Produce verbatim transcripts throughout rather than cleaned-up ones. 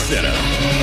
Center.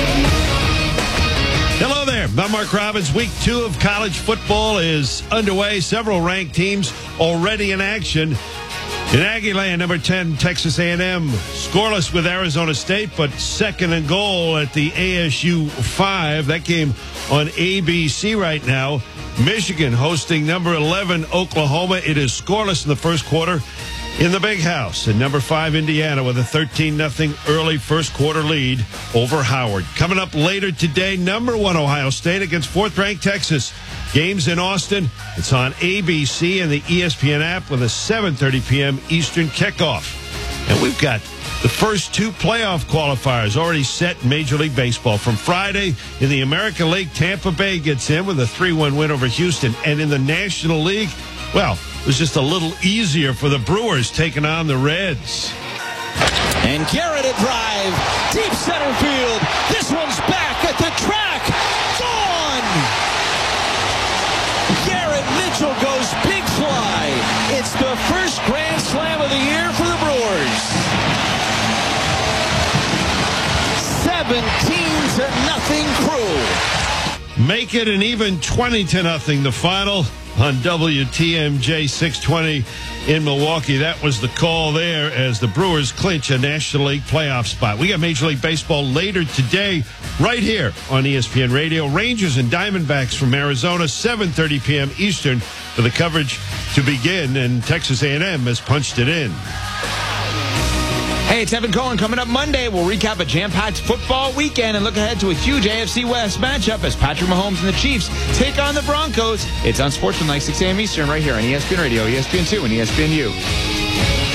Hello there. I'm Mark Robbins. Week two of college football is underway. Several ranked teams already in action. In Aggie Land, number ten, Texas A and M, scoreless with Arizona State, but second and goal at the A S U five. That game on A B C right now. Michigan hosting number eleven, Oklahoma. It is scoreless in the first quarter in the Big House. And number five, Indiana, with a thirteen nothing early first quarter lead over Howard. Coming up later today, number one, Ohio State against fourth-ranked Texas. Games in Austin. It's on A B C and the E S P N app with a seven thirty p.m. Eastern kickoff. And we've got the first two playoff qualifiers already set in Major League Baseball. From Friday in the American League, Tampa Bay gets in with a three one win over Houston. And in the National League, well, it was just a little easier for the Brewers taking on the Reds. And Garrett a drive, deep center field. This one's back at the track. Gone! Garrett Mitchell goes big fly. It's the first grand slam of the year for the Brewers. seventeen to nothing Crew. Make it an even twenty to nothing. The final on W T M J six twenty in Milwaukee. That was the call there as the Brewers clinch a National League playoff spot. We got Major League Baseball later today right here on E S P N Radio. Rangers and Diamondbacks from Arizona, seven thirty p.m. Eastern for the coverage to begin, and Texas A and M has punched it in. Hey, it's Evan Cohen. Coming up Monday, we'll recap a jam-packed football weekend and look ahead to a huge A F C West matchup as Patrick Mahomes and the Chiefs take on the Broncos. It's on Sportsman like six a.m. Eastern right here on E S P N Radio, E S P N two, and E S P N U.